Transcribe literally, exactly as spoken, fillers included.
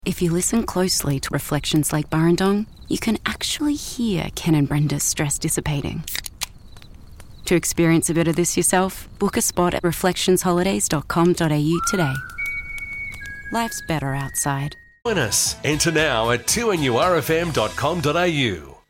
If you listen closely to Reflections Lake Burrendong, you can actually hear Ken and Brenda's stress dissipating. To experience a bit of this yourself, book a spot at reflections holidays dot com dot a u today. Life's better outside. Join us. Enter now at two n u r f m dot com dot a u.